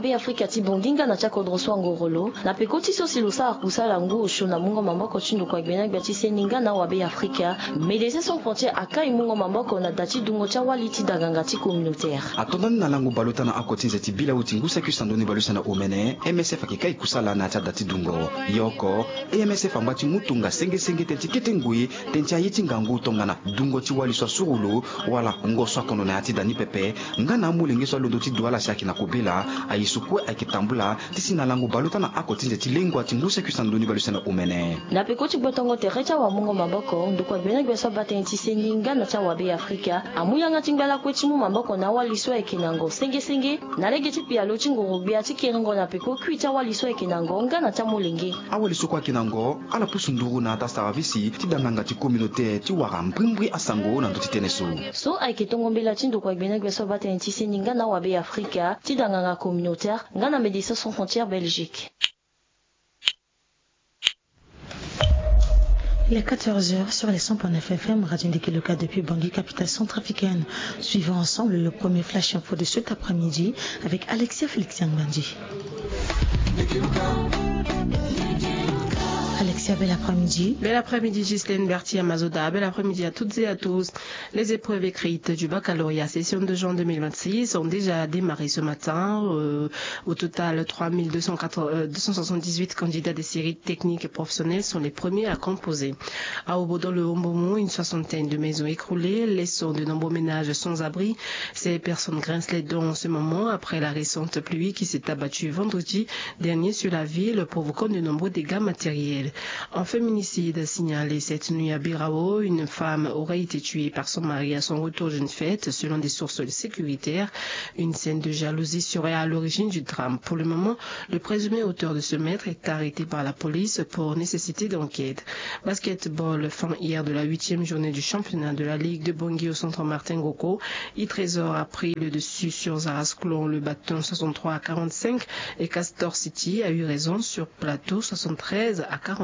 be Afrika ti bondinga na chako droswa ngorolo na pekoti so silusa akusala ngu osho na mungo mamboko chindo kwa gbena gbati seninga na wa be Afrika Médecins Sans Frontières akai mungo mamboko na dati dungo cha waliti daganga ti communautaire atondani na langu balota na akotinze ti bila utingusa kusandoni balusa na omene MSF akikai kusala na cha dati dungo yoko MSF ambati mutunga senge tenti ketengui tenti ayiti ngangu tongana dungo ti wali swa surulu wala ngo swa kono na ati dani pepe ngana mulenge swa londo ti douala shaki na kubela ayisukwe akitambula tisi na langu balota na akotinze ti lengwa ti ngusa kusandoni balusa na omene na pekoti botongo terecha wa mungo mamboko ndukwa gbena gbesa batenti seninga na cha wa be Afrika amuyanga tingbala kwechimu mamboko na waliswa ekinango senge na lege ti pialo chingoro bia ti kiringo na peko kuita waliswa ekinango ngana cha mulenge awaliso kwa kinango ala pusunduru na ata servisi ti danganga ti communauté ti wara mbrimbri asango na ndoti teneso so aiketongo mbela ti ndukwa gbena gbesa batenti seninga na wa be Afrika ti danganga communautaire ngana Médecins Sans Frontières Belgique. Il est 14h sur les 100.9 FM, Radio Ndiki Loka depuis Bangui, capitale centrafricaine. Suivons ensemble le premier flash info de cet après-midi avec Alexia Félix Bandi. Alexia, bel après-midi. Bel après-midi, Ghislaine Berti Amazoda. Bel après-midi à toutes et à tous. Les épreuves écrites du baccalauréat session de juin 2026 ont déjà démarré ce matin. Au total, 278 candidats des séries techniques et professionnelles sont les premiers à composer. À Obodo, le Hombomo, une soixantaine de maisons écroulées, laissant de nombreux ménages sans abri. Ces personnes grincent les dents en ce moment après la récente pluie qui s'est abattue vendredi dernier sur la ville, provoquant de nombreux dégâts matériels. Un féminicide signalé cette nuit à Birao. Une femme aurait été tuée par son mari à son retour d'une fête, selon des sources sécuritaires. Une scène de jalousie serait à l'origine du drame. Pour le moment, le présumé auteur de ce meurtre est arrêté par la police pour nécessité d'enquête. Basketball, fin hier de la 8e journée du championnat de la Ligue de Bangui au centre Martin Goko. Trésor a pris le dessus sur Zarasclon, le bâton 63-45 et Castor City a eu raison sur plateau 73-48.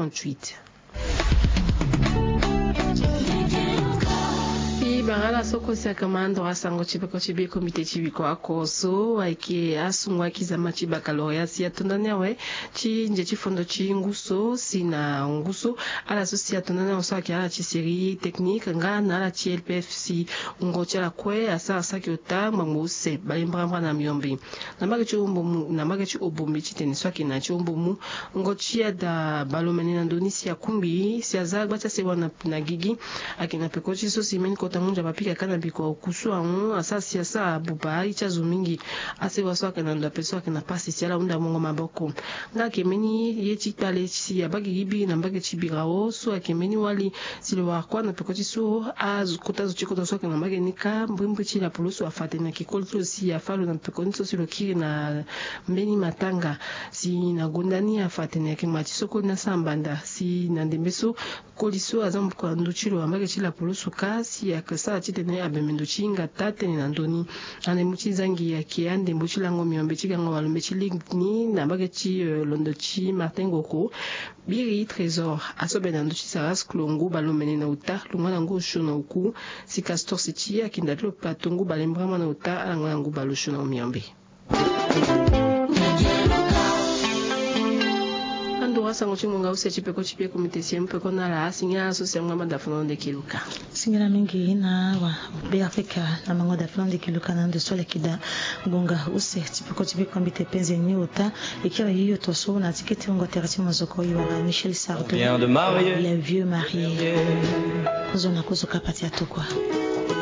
Barala soko sakamando asango chipeko chibe komite chibiko akoso aike asungwa kizama baccalauréat si atondane we chi nje chifondo chi nguso sina nguso ala sosi atondane osaki ala chi série technique ngana ala chi LPFC ngocha la kwe asa saki otamba nguse balimbamba na myombi namage chi obombi chi teniswaki na chi ombomu ngochia da balomeni na ndonisi ya kumbi si azagba cha sewa na gigi akina peko chi sosi meni kota bapika kana biko kusuangu asasi asa buba ichazo mingi ase waswaka na ndapeso kana pasi siala unda mongo maboko ngake meni yechi pale si abagi gibi na mbage chibirao so akemeni wali silwa kwa na pekoti so az kotazo chiko to so kana mbage nika mbimbu chi la puluso afate na kikolto si afalo na pekoni so silo kiri na mbeni matanga si na gondani afate na kimati soko na sambanda si na ndembeso koliso azambu kwa nduchilo mbage chi la puluso kasi akasa chitene abemendo chinga tate ni nandoni ane muchizangi ya kiande mbuchilango miombe chigango walombe chilingni na bagechi londo chi Martin Goko biri trésor asobe nando chisaras klongo balomene na uta lungana ngo shona uku si Castor City akindalo patongo balembrama na uta alanga ngo baloshona miombe sango chimunga usechi peko chipie komite siempe kona la sinya asosia ngama dafano de kiluka singela mingi na wa be Afrika na mango dafano de kiluka na ndo sole kida ngonga usechi peko chipie komite penze nyota ikira hiyo toso na tiketi ngo terati mozoko yiwa Michel Sardou vient de marier le vieux marié kozona kozoka pati atokwa